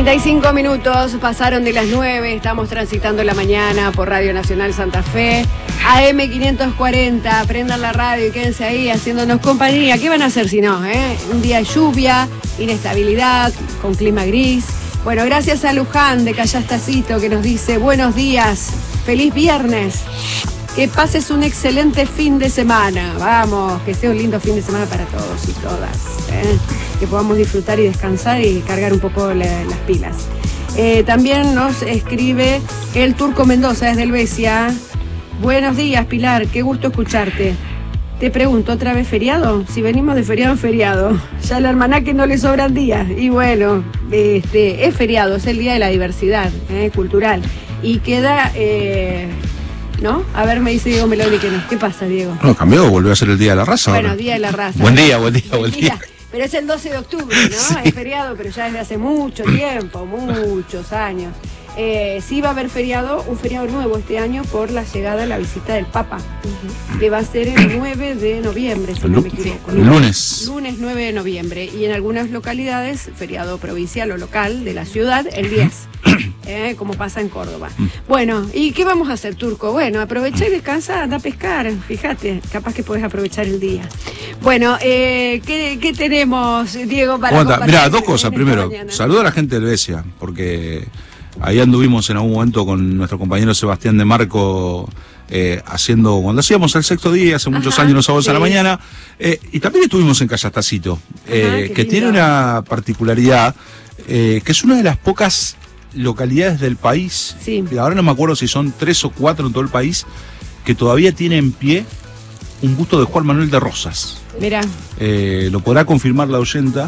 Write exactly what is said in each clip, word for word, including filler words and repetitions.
treinta y cinco minutos pasaron de las nueve, estamos transitando la mañana por Radio Nacional Santa Fe, A M quinientos cuarenta, prendan la radio y quédense ahí haciéndonos compañía. ¿Qué van a hacer si no? Eh? Un día de lluvia, inestabilidad, con clima gris. Bueno, gracias a Luján de Callastacito que nos dice buenos días, feliz viernes, que pases un excelente fin de semana. Vamos, que sea un lindo fin de semana para todos y todas, ¿eh? Que podamos disfrutar y descansar y cargar un poco la, las pilas. Eh, también nos escribe el Turco Mendoza desde Helvecia. Buenos días, Pilar, qué gusto escucharte. Te pregunto, ¿otra vez feriado? Si venimos de feriado en feriado, ya al almanaque no le sobran días. Y bueno, este, es feriado, es el Día de la Diversidad eh, Cultural. Y queda... Eh, ¿no? A ver, me dice Diego Meloni que no. ¿Qué pasa, Diego? No, cambió, volvió a ser el Día de la Raza. Bueno, ahora. Día de la Raza. Buen día, buen día, buen día. Pero es el doce de octubre, ¿no? Sí. Es feriado, pero ya desde hace mucho tiempo, muchos años. Eh, sí va a haber feriado, un feriado nuevo este año por la llegada, la visita del Papa, uh-huh. que va a ser el nueve de noviembre, si el, no me equivoco. El lunes. Lunes nueve de noviembre. Y en algunas localidades, feriado provincial o local de la ciudad, el diez. Eh, como pasa en Córdoba. Mm. Bueno, ¿y qué vamos a hacer, Turco? Bueno, aprovecha y descansa, anda a pescar, fíjate, capaz que podés aprovechar el día. Bueno, eh, ¿qué, ¿qué tenemos, Diego, para compartir? Mirá, dos cosas. Primero, saludo a la gente de Helvecia, porque ahí anduvimos en algún momento con nuestro compañero Sebastián de Marco, eh, haciendo, cuando hacíamos el sexto día, hace muchos Ajá, años, los sábados sí. a la mañana, eh, y también estuvimos en Callastacito, eh, Ajá, que lindo. Tiene una particularidad, eh, que es una de las pocas localidades del país, sí. ahora no me acuerdo si son tres o cuatro en todo el país, que todavía tiene en pie un busto de Juan Manuel de Rosas. Mirá. Eh, lo podrá confirmar la oyenta.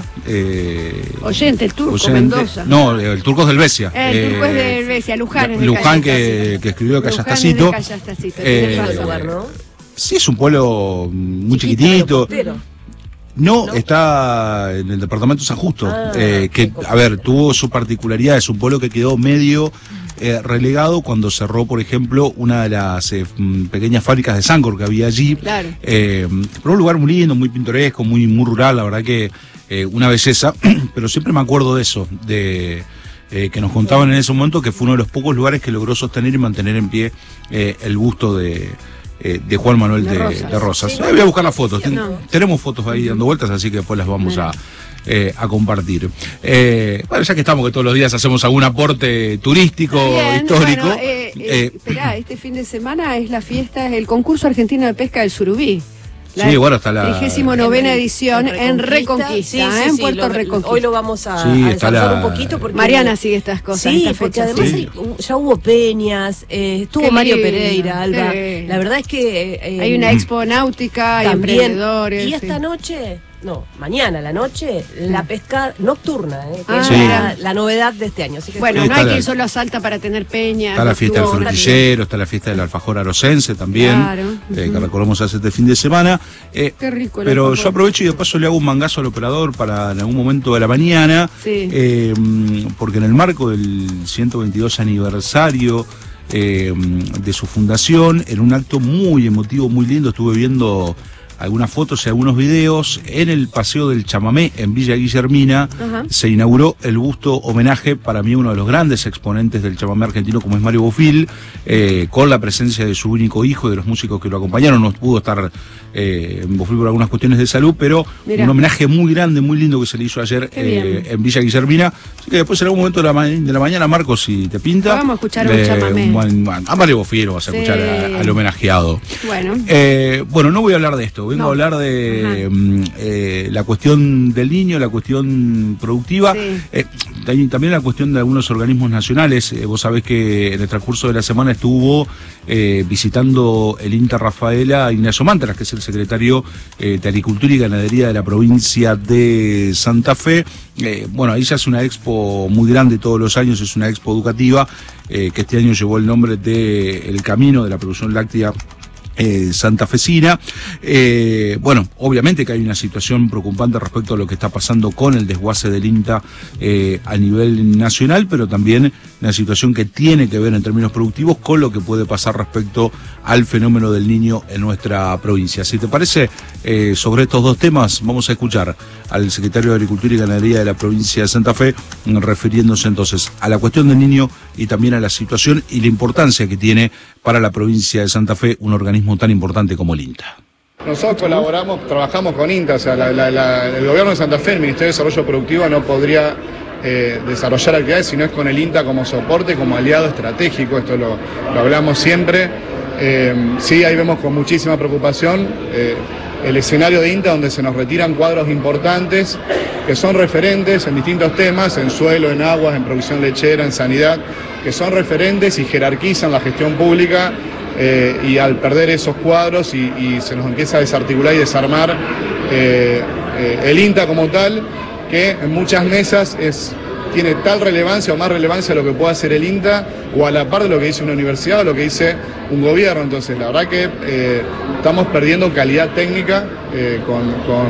Eh, oyente, el Turco oyente, Mendoza. No, el Turco es de Helvecia. Eh, el Turco eh, es de Helvecia, Luján es de Luján que, que escribió Callastacito. Callastacito. Eh, lugar, ¿no? Sí, es un pueblo muy chiquitito. No, no, está en el departamento de San Justo, ah, eh, que, a ver, tuvo su particularidad, es un pueblo que quedó medio eh, relegado cuando cerró, por ejemplo, una de las eh, pequeñas fábricas de Sancor que había allí. Claro. Eh, pero un lugar muy lindo, muy pintoresco, muy, muy rural, la verdad que eh, una belleza, pero siempre me acuerdo de eso, de... Eh, que nos contaban en ese momento que fue uno de los pocos lugares que logró sostener y mantener en pie eh, el busto de... Eh, de Juan Manuel de, de Rosas. De Rosas. Sí, no, voy a buscar las fotos. Ten, no. Tenemos fotos ahí dando vueltas, así que después las vamos a, eh, a compartir. Eh, bueno, ya que estamos, que todos los días hacemos algún aporte turístico, Bien, histórico. Bueno, eh, eh, eh, esperá, este fin de semana es la fiesta, es el concurso argentino de pesca del surubí. La sí, bueno, hasta la trigésima novena edición en Reconquista, en, sí, sí, ¿eh? en Puerto lo, Reconquista. Hoy lo vamos a, sí, a desarrollar la... un poquito porque Mariana sigue estas cosas. Sí, esta porque fecha, además sí. hay, ya hubo peñas, eh, estuvo Qué Mario lindo, Pereira, Alba. Sí. La verdad es que eh, hay una expo náutica, hay emprendedores. Y esta sí. noche, no, mañana a la noche, sí. la pesca nocturna, eh, que ah, es sí. la, la novedad de este año. Así que bueno, sí, no hay la, que ir solo a Salta para tener peñas. Está la fiesta del frutillero, está la fiesta del alfajor arosense también, claro. eh, que recordamos hace este fin de semana. Eh, Qué rico. Pero alfajor. Yo aprovecho y de paso le hago un mangazo al operador para en algún momento de la mañana, sí. eh, porque en el marco del ciento veintidós aniversario eh, de su fundación, en un acto muy emotivo, muy lindo, estuve viendo algunas fotos y algunos videos, en el Paseo del Chamamé, en Villa Guillermina, uh-huh. se inauguró el busto homenaje para mí uno de los grandes exponentes del chamamé argentino, como es Mario Bofill, eh, con la presencia de su único hijo y de los músicos que lo acompañaron. No pudo estar eh, Bofill por algunas cuestiones de salud, pero Mirá. un homenaje muy grande, muy lindo que se le hizo ayer eh, en Villa Guillermina. Así que después en algún momento de la, ma de la mañana, Marcos, si te pinta, vamos a escuchar un chamamé. Un, a Mario Bofill vas a sí. escuchar a, al homenajeado. Bueno. Eh, bueno, no voy a hablar de esto. Vengo no. a hablar de eh, la cuestión del niño, la cuestión productiva, sí. eh, también la cuestión de algunos organismos nacionales. Eh, vos sabés que en el transcurso de la semana estuvo eh, visitando el INTA Rafaela Ignacio Mantras, que es el secretario eh, de Agricultura y Ganadería de la provincia de Santa Fe. Eh, bueno, ahí se hace una expo muy grande todos los años, es una expo educativa, eh, que este año llevó el nombre de El Camino de la Producción Láctea Eh, santafesina. Eh, bueno, obviamente que hay una situación preocupante respecto a lo que está pasando con el desguace del INTA eh, a nivel nacional, pero también una situación que tiene que ver en términos productivos con lo que puede pasar respecto al fenómeno del Niño en nuestra provincia. Si te parece, eh, sobre estos dos temas vamos a escuchar al secretario de Agricultura y Ganadería de la provincia de Santa Fe, refiriéndose entonces a la cuestión del Niño y también a la situación y la importancia que tiene para la provincia de Santa Fe un organismo tan importante como el INTA. Nosotros colaboramos, trabajamos con INTA, o sea, la, la, la, el gobierno de Santa Fe, el Ministerio de Desarrollo Productivo no podría eh, desarrollar actividades si no es con el INTA como soporte, como aliado estratégico, esto lo, lo hablamos siempre. Eh, sí, ahí vemos con muchísima preocupación eh, el escenario de INTA donde se nos retiran cuadros importantes que son referentes en distintos temas, en suelo, en aguas, en producción lechera, en sanidad, que son referentes y jerarquizan la gestión pública. Eh, y al perder esos cuadros y, y se nos empieza a desarticular y desarmar eh, eh, el INTA como tal, que en muchas mesas es, tiene tal relevancia o más relevancia lo que pueda hacer el INTA o a la par de lo que dice una universidad o lo que dice un gobierno. Entonces la verdad que eh, estamos perdiendo calidad técnica eh, con,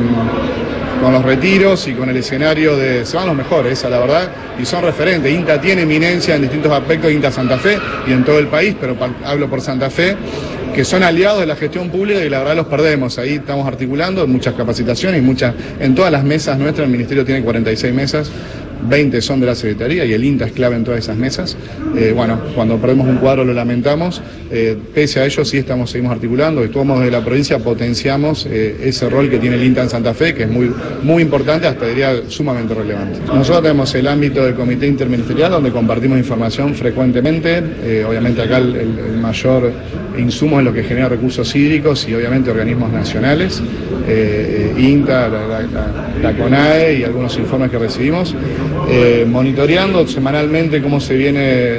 con con los retiros y con el escenario de... Se van los mejores, esa la verdad, y son referentes. INTA tiene eminencia en distintos aspectos, INTA Santa Fe y en todo el país, pero hablo por Santa Fe, que son aliados de la gestión pública y la verdad los perdemos. Ahí estamos articulando muchas capacitaciones y muchas... En todas las mesas nuestras, el Ministerio tiene cuarenta y seis mesas, veinte son de la Secretaría y el INTA es clave en todas esas mesas. Eh, bueno, cuando perdemos un cuadro lo lamentamos, eh, pese a ello sí estamos, seguimos articulando, estuvimos desde la provincia, potenciamos eh, ese rol que tiene el INTA en Santa Fe, que es muy, muy importante, hasta diría sumamente relevante. Nosotros tenemos el ámbito del Comité Interministerial, donde compartimos información frecuentemente, eh, obviamente acá el, el, el mayor insumo es lo que genera recursos hídricos y obviamente organismos nacionales, eh, INTA, la, la, la, la CONAE y algunos informes que recibimos. Eh, monitoreando semanalmente cómo se viene eh,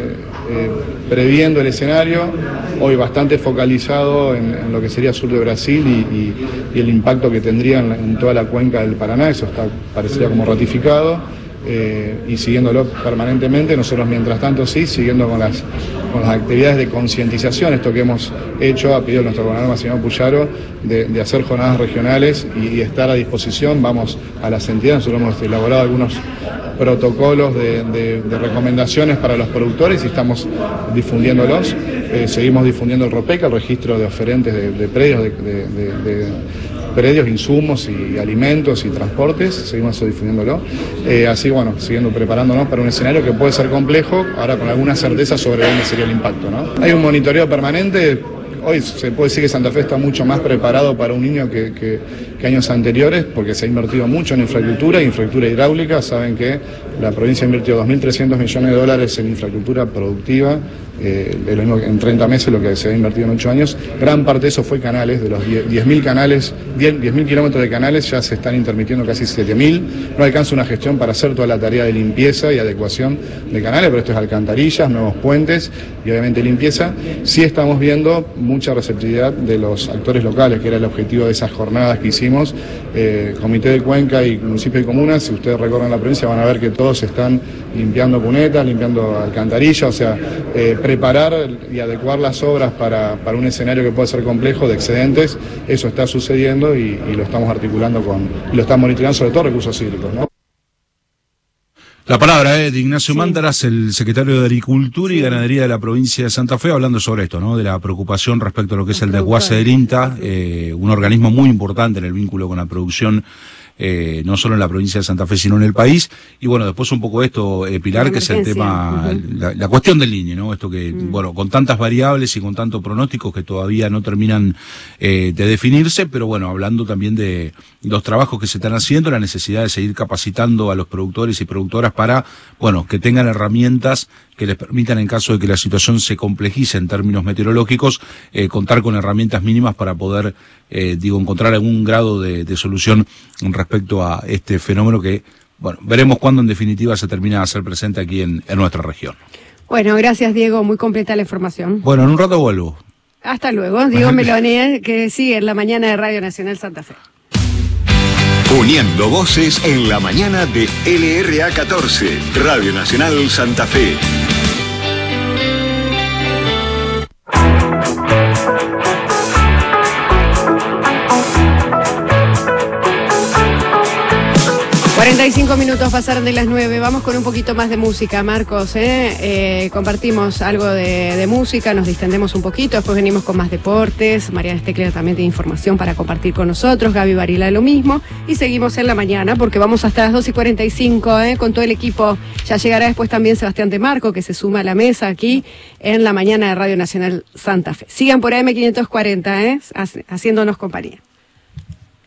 previendo el escenario, hoy bastante focalizado en, en lo que sería sur de Brasil y, y, y el impacto que tendría en, en toda la cuenca del Paraná, eso está parecería como ratificado, eh, y siguiéndolo permanentemente. Nosotros mientras tanto sí, siguiendo con las, con las actividades de concientización, esto que hemos hecho a pedido de nuestro gobernador Maximiliano Puyaro, de, de hacer jornadas regionales y, y estar a disposición, vamos a las entidades, nosotros hemos elaborado algunos protocolos de, de, de recomendaciones para los productores y estamos difundiéndolos. Eh, seguimos difundiendo el ROPECA, el registro de oferentes de, de predios, de, de, de, de predios, insumos y alimentos y transportes, seguimos eso difundiéndolo. Eh, así, bueno, siguiendo preparándonos para un escenario que puede ser complejo, ahora con alguna certeza sobre dónde sería el impacto, ¿no? Hay un monitoreo permanente. Hoy se puede decir que Santa Fe está mucho más preparado para un niño que, que, que años anteriores, porque se ha invertido mucho en infraestructura, infraestructura hidráulica. Saben que la provincia invirtió dos mil trescientos millones de dólares en infraestructura productiva, eh, lo mismo en treinta meses lo que se ha invertido en ocho años. Gran parte de eso fue canales, de los diez mil canales, diez mil kilómetros de canales, ya se están intermitiendo casi siete mil. No alcanza una gestión para hacer toda la tarea de limpieza y adecuación de canales, pero esto es alcantarillas, nuevos puentes y obviamente limpieza. Sí estamos viendo mucha receptividad de los actores locales, que era el objetivo de esas jornadas que hicimos. Eh, Comité de Cuenca y Municipio y Comunas, si ustedes recorren la provincia van a ver que todos están limpiando cunetas, limpiando alcantarillas, o sea, eh, preparar y adecuar las obras para, para un escenario que puede ser complejo de excedentes. Eso está sucediendo y, y lo estamos articulando con, y lo estamos monitoreando, sobre todo recursos hídricos, ¿no? La palabra es eh, de Ignacio sí. Mándaras, el secretario de Agricultura y Ganadería de la provincia de Santa Fe, hablando sobre esto, ¿no? De la preocupación respecto a lo que es el desguace del INTA, eh, un organismo muy importante en el vínculo con la producción, eh, no solo en la provincia de Santa Fe, sino en el país. Y bueno, después un poco esto, eh, Pilar, que es el tema, uh-huh. la, la cuestión del niño, ¿no? Esto que, uh-huh. bueno, con tantas variables y con tantos pronósticos que todavía no terminan eh, de definirse, pero bueno, hablando también de los trabajos que se están haciendo, la necesidad de seguir capacitando a los productores y productoras para, bueno, que tengan herramientas que les permitan, en caso de que la situación se complejice en términos meteorológicos, eh, contar con herramientas mínimas para poder, eh, digo, encontrar algún grado de, de solución respecto a este fenómeno que, bueno, veremos cuándo en definitiva se termina de hacer presente aquí en, en nuestra región. Bueno, gracias Diego, muy completa la información. Bueno, en un rato vuelvo. Hasta luego, Diego Meloni, que sigue en la mañana de Radio Nacional Santa Fe. Uniendo voces en la mañana de L R A catorce, Radio Nacional Santa Fe. Cinco minutos pasaron de las nueve. Vamos con un poquito más de música, Marcos. ¿eh? Eh, compartimos algo de, de música, nos distendemos un poquito, después venimos con más deportes. Mariana Stecler también tiene información para compartir con nosotros, Gaby Barila lo mismo. Y seguimos en la mañana porque vamos hasta las dos y cuarenta y cinco ¿eh? con todo el equipo. Ya llegará después también Sebastián de Marco, que se suma a la mesa aquí en la mañana de Radio Nacional Santa Fe. Sigan por A M quinientos cuarenta, ¿eh? haciéndonos compañía.